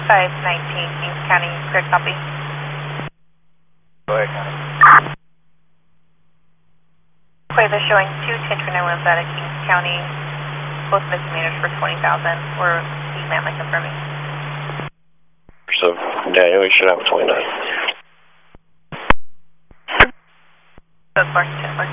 Kings County, clear copy. Go ahead, County. Okay, they're showing 2 1029 out of Kings County, both misdemeanors for 20,000. We're manly confirming. So, Daniel, we should have 29. So far, 10 4.